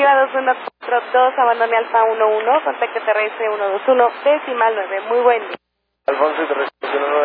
Viva 2142, abandone Alfa 11, contacto terrestre 121, decimal 9. Muy buen día. Alfonso y terrestre 19.